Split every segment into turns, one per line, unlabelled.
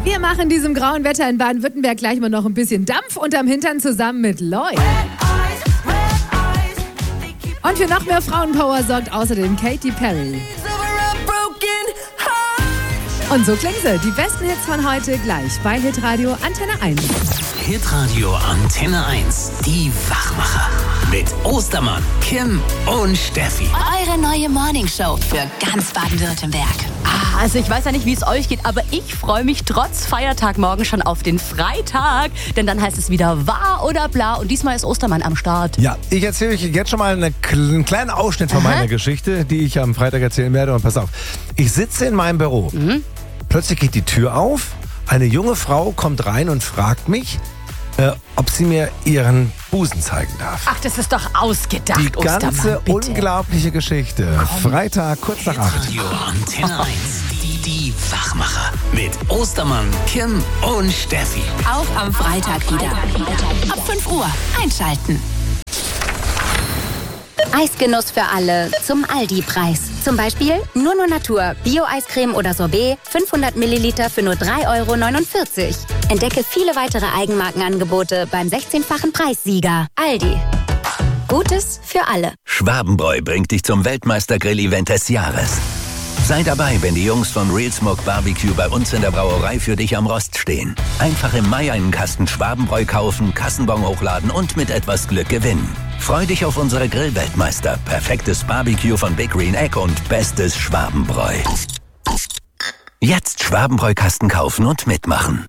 Wir machen diesem grauen Wetter in Baden-Württemberg gleich mal noch ein bisschen Dampf unterm Hintern zusammen mit Lloyd. Und für noch mehr Frauenpower sorgt außerdem Katy Perry. Und so klingt sie. Die besten Hits von heute gleich bei Hitradio Antenne 1.
Hitradio Antenne 1. Die Wachmacher. Mit Ostermann, Kim und Steffi.
Eure neue Morningshow für ganz Baden-Württemberg.
Also ich weiß ja nicht, wie es euch geht, aber ich freue mich trotz Feiertag morgen schon auf den Freitag. Denn dann heißt es wieder wahr oder bla. Und diesmal ist Ostermann am Start.
Ja, ich erzähle euch jetzt schon mal einen kleinen Ausschnitt von meiner Geschichte, die ich am Freitag erzählen werde. Und pass auf, ich sitze in meinem Büro. Plötzlich geht die Tür auf. Eine junge Frau kommt rein und fragt mich, ob sie mir ihren Busen zeigen darf.
Ach, das ist doch ausgedacht,
Die ganze
Ostermann, bitte.
unglaubliche Geschichte. Freitag, kurz nach 8.
Hitradio Antenne 1. Die Wachmacher. Mit Ostermann, Kim und Steffi.
Auch am Freitag wieder. Ab 5 Uhr einschalten. Eisgenuss für alle zum Aldi-Preis. Zum Beispiel Nur Natur, Bio-Eiscreme oder Sorbet, 500 Milliliter für nur 3,49 €. Entdecke viele weitere Eigenmarkenangebote beim 16-fachen Preissieger. Aldi. Gutes für alle.
Schwabenbräu bringt dich zum Weltmeister-Grill-Event des Jahres. Sei dabei, wenn die Jungs von Real Smoke Barbecue bei uns in der Brauerei für dich am Rost stehen. Einfach im Mai einen Kasten Schwabenbräu kaufen, Kassenbon hochladen und mit etwas Glück gewinnen. Freu dich auf unsere Grillweltmeister, perfektes Barbecue von Big Green Egg und bestes Schwabenbräu. Jetzt Schwabenbräu-Kasten kaufen und mitmachen.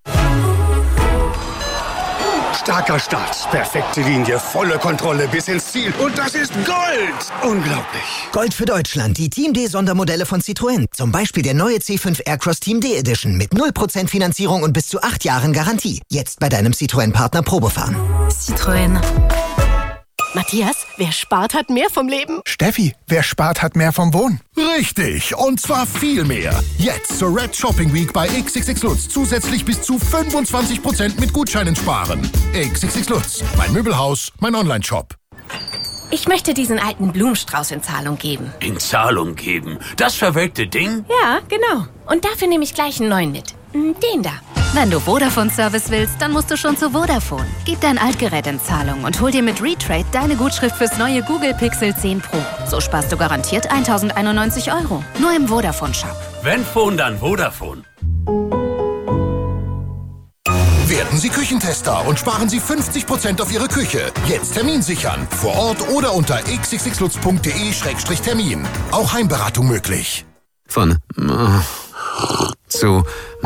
Starker Start, perfekte Linie, volle Kontrolle bis ins Ziel. Und das ist Gold! Unglaublich.
Gold für Deutschland, die Team D-Sondermodelle von Citroën. Zum Beispiel der neue C5 Aircross Team D Edition mit 0% Finanzierung und bis zu 8 Jahren Garantie. Jetzt bei deinem Citroën-Partner Probefahren.
Citroën.
Matthias, wer spart, hat mehr vom Leben.
Steffi, wer spart, hat mehr vom Wohnen. Richtig, und zwar viel mehr. Jetzt zur Red Shopping Week bei XXX Lutz zusätzlich bis zu 25% mit Gutscheinen sparen. XXX Lutz, mein Möbelhaus, mein Online-Shop.
Ich möchte diesen alten Blumenstrauß in Zahlung geben.
In Zahlung geben? Das verwelkte Ding?
Ja, genau. Und dafür nehme ich gleich einen neuen mit. Den da.
Wenn du Vodafone-Service willst, dann musst du schon zu Vodafone. Gib dein Altgerät in Zahlung und hol dir mit Retrade deine Gutschrift fürs neue Google Pixel 10 Pro. So sparst du garantiert 1.091 €. Nur im Vodafone-Shop.
Wenn Phone, dann Vodafone.
Werden Sie Küchentester und sparen Sie 50% auf Ihre Küche. Jetzt Termin sichern. Vor Ort oder unter xxxlutz.de/termin. Auch Heimberatung möglich.
Von zu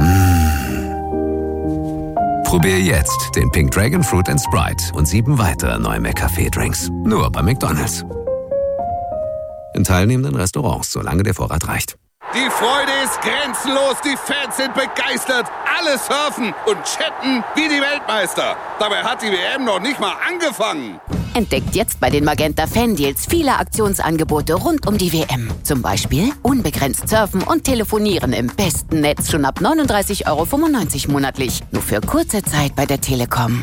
Probier jetzt den Pink Dragon Fruit & Sprite und 7 weitere neue McCafé-Drinks. Nur bei McDonald's. In teilnehmenden Restaurants, solange der Vorrat reicht.
Die Freude ist grenzenlos, die Fans sind begeistert. Alle surfen und chatten wie die Weltmeister. Dabei hat die WM noch nicht mal angefangen.
Entdeckt jetzt bei den Magenta Fan-Deals viele Aktionsangebote rund um die WM. Zum Beispiel unbegrenzt surfen und telefonieren im besten Netz schon ab 39,95 € monatlich. Nur für kurze Zeit bei der Telekom.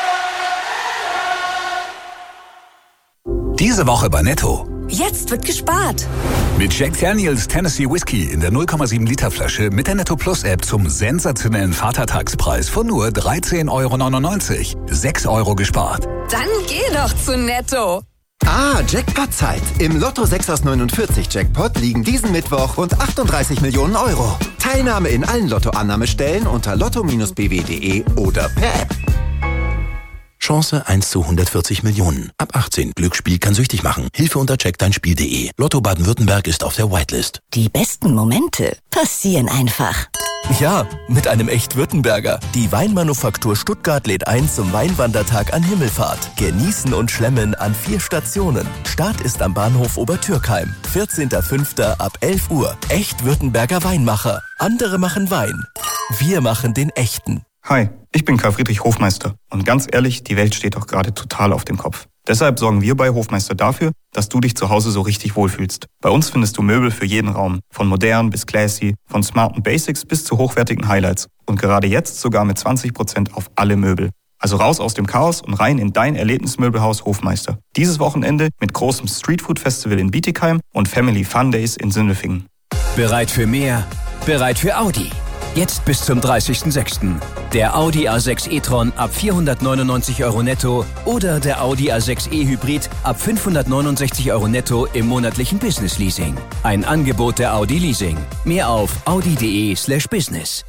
Diese Woche bei Netto.
Jetzt wird gespart.
Mit Jack Daniels Tennessee Whiskey in der 0,7 Liter Flasche mit der Netto Plus App zum sensationellen Vatertagspreis von nur 13,99 €. 6 € gespart.
Dann geh doch zu Netto.
Jackpot-Zeit. Im Lotto 6 aus 49 Jackpot liegen diesen Mittwoch rund 38 Millionen €. Teilnahme in allen Lotto-Annahmestellen unter lotto-bw.de oder per App.
Chance 1 zu 140 Millionen. Ab 18. Glücksspiel kann süchtig machen. Hilfe unter checkdeinspiel.de. Lotto Baden-Württemberg ist auf der Whitelist.
Die besten Momente passieren einfach.
Ja, mit einem echt Württemberger. Die Weinmanufaktur Stuttgart lädt ein zum Weinwandertag an Himmelfahrt. Genießen und schlemmen an 4 Stationen. Start ist am Bahnhof Obertürkheim. 14.05. ab 11 Uhr. Echt Württemberger Weinmacher. Andere machen Wein. Wir machen den echten.
Hi, ich bin Karl Friedrich Hofmeister. Und ganz ehrlich, die Welt steht doch gerade total auf dem Kopf. Deshalb sorgen wir bei Hofmeister dafür, dass du dich zu Hause so richtig wohlfühlst. Bei uns findest du Möbel für jeden Raum. Von modern bis classy, von smarten Basics bis zu hochwertigen Highlights. Und gerade jetzt sogar mit 20% auf alle Möbel. Also raus aus dem Chaos und rein in dein Erlebnismöbelhaus Hofmeister. Dieses Wochenende mit großem Streetfood-Festival in Bietigheim und Family Fun Days in Sindelfingen.
Bereit für mehr? Bereit für Audi. Jetzt bis zum 30.06. Der Audi A6 e-tron ab 499 € netto oder der Audi A6 e-Hybrid ab 569 € netto im monatlichen Business-Leasing. Ein Angebot der Audi Leasing. Mehr auf audi.de/business.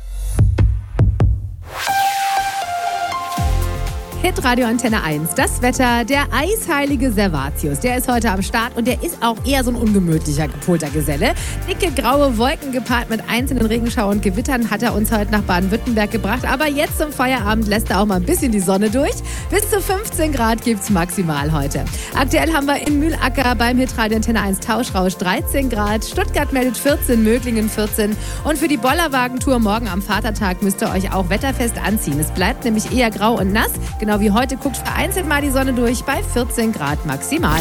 Hitradio Antenne 1, das Wetter, der eisheilige Servatius, der ist heute am Start und der ist auch eher so ein ungemütlicher, gepolter Geselle. Dicke graue Wolken gepaart mit einzelnen Regenschauern und Gewittern hat er uns heute nach Baden-Württemberg gebracht, aber jetzt zum Feierabend lässt er auch mal ein bisschen die Sonne durch. Bis zu 15 Grad gibt's maximal heute. Aktuell haben wir in Mühlacker beim Hitradio Antenne 1 Tauschrausch 13 Grad, Stuttgart meldet 14, Möglingen 14 und für die Bollerwagentour morgen am Vatertag müsst ihr euch auch wetterfest anziehen. Es bleibt nämlich eher grau und nass. Genau wie heute guckt vereinzelt mal die Sonne durch bei 14 Grad maximal.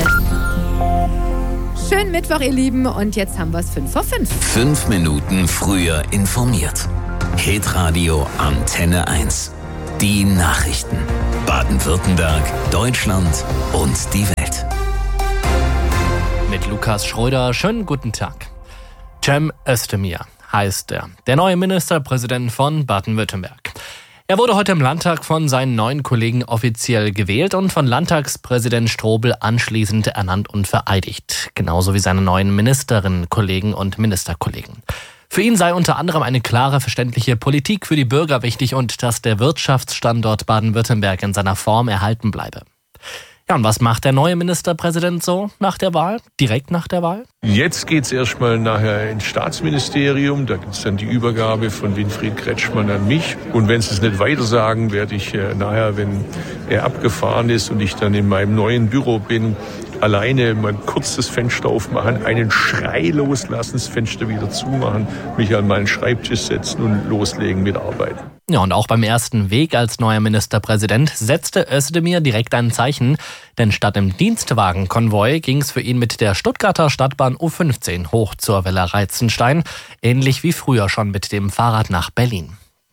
Schönen Mittwoch, ihr Lieben. Und jetzt haben wir es 5 vor 5.
5 Minuten früher informiert. Hitradio Antenne 1. Die Nachrichten. Baden-Württemberg, Deutschland und die Welt.
Mit Lukas Schröder, schönen guten Tag. Cem Özdemir heißt er, der neue Ministerpräsident von Baden-Württemberg. Er wurde heute im Landtag von seinen neuen Kollegen offiziell gewählt und von Landtagspräsident Strobel anschließend ernannt und vereidigt. Genauso wie seine neuen Ministerinnen, Kollegen und Ministerkollegen. Für ihn sei unter anderem eine klare, verständliche Politik für die Bürger wichtig und dass der Wirtschaftsstandort Baden-Württemberg in seiner Form erhalten bleibe. Ja, und was macht der neue Ministerpräsident so nach der Wahl? Direkt nach der Wahl?
Jetzt geht's erstmal nachher ins Staatsministerium. Da gibt's dann die Übergabe von Winfried Kretschmann an mich. Und wenn sie es nicht weiter sagen, werde ich nachher, wenn er abgefahren ist und ich dann in meinem neuen Büro bin, alleine mal kurz das Fenster aufmachen, einen Schrei loslassen, das Fenster wieder zumachen, mich an meinen Schreibtisch setzen und loslegen mit Arbeiten.
Ja, und auch beim ersten Weg als neuer Ministerpräsident setzte Özdemir direkt ein Zeichen, denn statt im Dienstwagenkonvoi ging es für ihn mit der Stuttgarter Stadtbahn U15 hoch zur Villa Reitzenstein, ähnlich wie früher schon mit dem Fahrrad nach Berlin.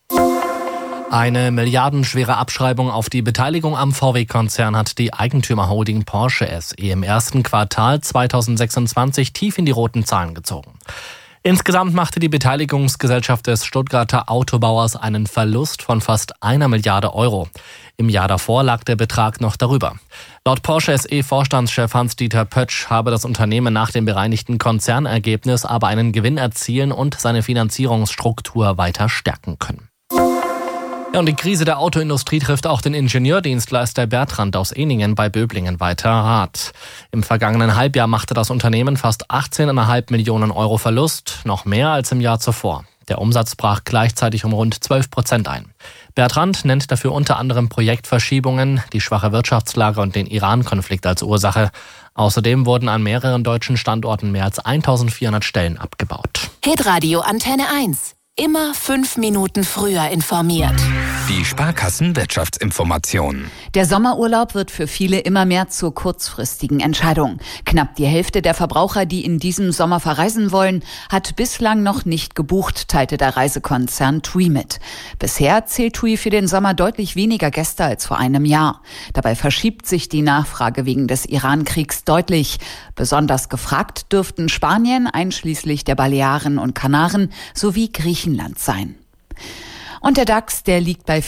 Eine milliardenschwere Abschreibung auf die Beteiligung am VW-Konzern hat die Eigentümerholding Porsche SE im ersten Quartal 2026 tief in die roten Zahlen gezogen. Insgesamt machte die Beteiligungsgesellschaft des Stuttgarter Autobauers einen Verlust von fast 1 Milliarde €. Im Jahr davor lag der Betrag noch darüber. Laut Porsche SE-Vorstandschef Hans-Dieter Pötsch habe das Unternehmen nach dem bereinigten Konzernergebnis aber einen Gewinn erzielen und seine Finanzierungsstruktur weiter stärken können. Ja, und die Krise der Autoindustrie trifft auch den Ingenieurdienstleister Bertrand aus Ehningen bei Böblingen weiter hart. Im vergangenen Halbjahr machte das Unternehmen fast 18,5 Millionen € Verlust, noch mehr als im Jahr zuvor. Der Umsatz brach gleichzeitig um rund 12% ein. Bertrand nennt dafür unter anderem Projektverschiebungen, die schwache Wirtschaftslage und den Iran-Konflikt als Ursache. Außerdem wurden an mehreren deutschen Standorten mehr als 1400 Stellen abgebaut.
Hitradio Antenne 1. Immer 5 Minuten früher informiert.
Die Sparkassen-Wirtschaftsinformation.
Der Sommerurlaub wird für viele immer mehr zur kurzfristigen Entscheidung. Knapp die Hälfte der Verbraucher, die in diesem Sommer verreisen wollen, hat bislang noch nicht gebucht, teilte der Reisekonzern TUI mit. Bisher zählt TUI für den Sommer deutlich weniger Gäste als vor einem Jahr. Dabei verschiebt sich die Nachfrage wegen des Iran-Kriegs deutlich. Besonders gefragt dürften Spanien, einschließlich der Balearen und Kanaren, sowie Griechenland sein. Und der DAX, der liegt bei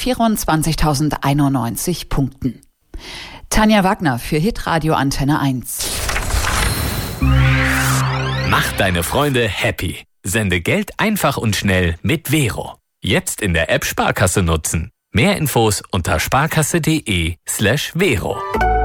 24.091 Punkten. Tanja Wagner für Hitradio Antenne 1.
Mach deine Freunde happy. Sende Geld einfach und schnell mit Vero. Jetzt in der App Sparkasse nutzen. Mehr Infos unter sparkasse.de/Vero.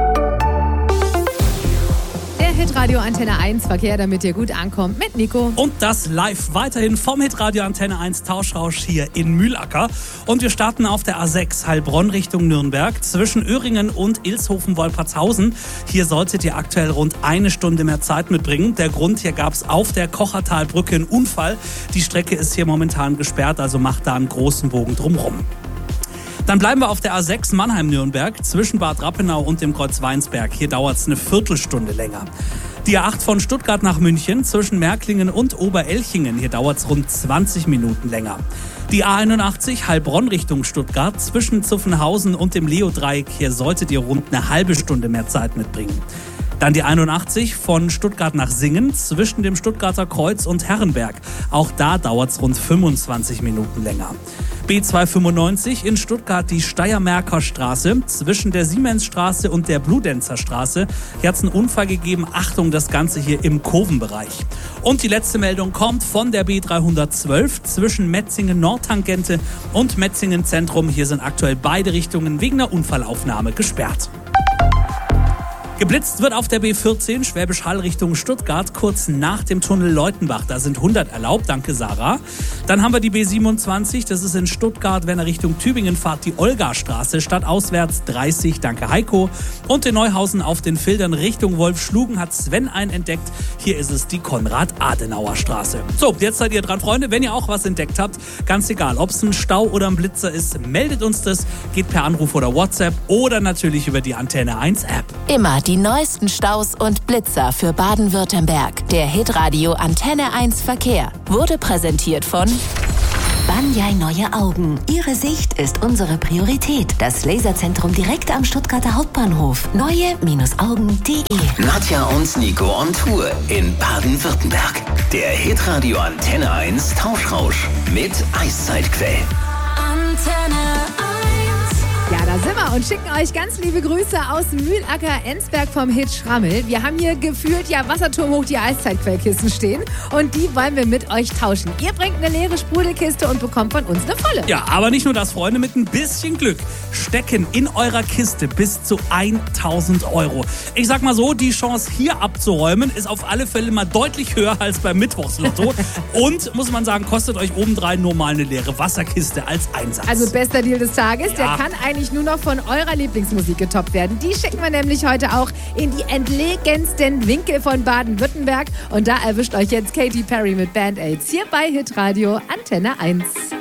Hitradio Antenne 1 Verkehr, damit ihr gut ankommt mit Nico.
Und das live weiterhin vom Hitradio Antenne 1 Tauschrausch hier in Mühlacker. Und wir starten auf der A6 Heilbronn Richtung Nürnberg zwischen Öhringen und Ilshofen-Wolpertshausen. Hier solltet ihr aktuell rund 1 Stunde mehr Zeit mitbringen. Der Grund, hier gab es auf der Kochertalbrücke einen Unfall. Die Strecke ist hier momentan gesperrt, also macht da einen großen Bogen drumherum. Dann bleiben wir auf der A6 Mannheim-Nürnberg zwischen Bad Rappenau und dem Kreuz Weinsberg. Hier dauert es eine Viertelstunde länger. Die A8 von Stuttgart nach München zwischen Märklingen und Oberelchingen. Hier dauert es rund 20 Minuten länger. Die A81 Heilbronn Richtung Stuttgart zwischen Zuffenhausen und dem Leo-Dreieck. Hier solltet ihr rund eine halbe Stunde mehr Zeit mitbringen. Dann die 81 von Stuttgart nach Singen zwischen dem Stuttgarter Kreuz und Herrenberg. Auch da dauert es rund 25 Minuten länger. B295 in Stuttgart die Steiermärker Straße zwischen der Siemensstraße und der Bludenzer Straße. Hier hat es einen Unfall gegeben. Achtung, das Ganze hier im Kurvenbereich. Und die letzte Meldung kommt von der B312 zwischen Metzingen Nordtangente und Metzingen Zentrum. Hier sind aktuell beide Richtungen wegen einer Unfallaufnahme gesperrt. Geblitzt wird auf der B14 Schwäbisch Hall Richtung Stuttgart, kurz nach dem Tunnel Leutenbach. Da sind 100 erlaubt, danke Sarah. Dann haben wir die B27, das ist in Stuttgart, wenn er Richtung Tübingen fahrt, die Olgastraße, stadtauswärts 30, danke Heiko. Und in Neuhausen auf den Filtern Richtung Wolfschlugen hat Sven einen entdeckt. Hier ist es die Konrad-Adenauer-Straße. So, jetzt seid ihr dran, Freunde. Wenn ihr auch was entdeckt habt, ganz egal, ob es ein Stau oder ein Blitzer ist, meldet uns das. Geht per Anruf oder WhatsApp oder natürlich über die Antenne 1 App.
Immer die neuesten Staus und Blitzer für Baden-Württemberg. Der Hitradio Antenne 1 Verkehr wurde präsentiert von
Banyai Neue Augen. Ihre Sicht ist unsere Priorität. Das Laserzentrum direkt am Stuttgarter Hauptbahnhof. Neue-Augen.de.
Nadja und Nico on Tour in Baden-Württemberg. Der Hitradio Antenne 1 Tauschrausch mit Eiszeitquell.
Antenne 1. Ja, da sind wir und schicken euch ganz liebe Grüße aus Mühlacker-Ensberg vom Hit Schrammel. Wir haben hier gefühlt Wasserturm hoch die Eiszeitquellkisten stehen und die wollen wir mit euch tauschen. Ihr bringt eine leere Sprudelkiste und bekommt von uns eine volle.
Ja, aber nicht nur das, Freunde, mit ein bisschen Glück stecken in eurer Kiste bis zu 1.000 €. Ich sag mal so, die Chance hier abzuräumen ist auf alle Fälle mal deutlich höher als beim Mittwochslotto und, muss man sagen, kostet euch obendrein nur mal eine leere Wasserkiste als Einsatz.
Also bester Deal des Tages,
ja.
Der kann eigentlich nur noch von eurer Lieblingsmusik getoppt werden. Die schicken wir nämlich heute auch in die entlegensten Winkel von Baden-Württemberg. Und da erwischt euch jetzt Katy Perry mit Band-Aids hier bei Hitradio Antenne 1.